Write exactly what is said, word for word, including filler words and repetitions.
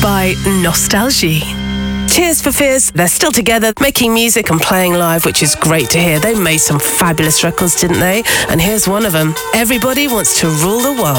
by Nostalgie. Tears for Fears, they're still together, making music and playing live, which is great to hear. They made some fabulous records, didn't they? And here's one of them. Everybody Wants to Rule the World.